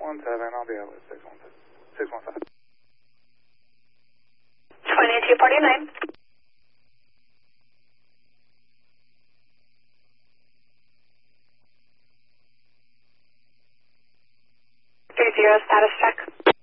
I'll be out with 615. 2249. 30 status check.